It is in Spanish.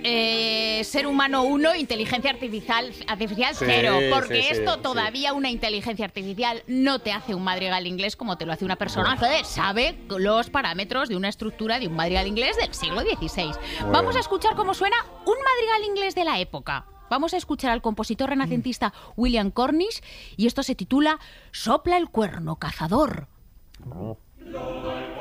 ser humano 1, inteligencia artificial 0, porque esto todavía una inteligencia artificial no te hace un madrigal inglés como te lo hace una persona que sabe los parámetros de una estructura de un madrigal inglés del siglo XVI. Vamos a escuchar cómo suena un madrigal inglés de la época. Vamos a escuchar al compositor renacentista William Cornish y esto se titula Sopla el cuerno, cazador.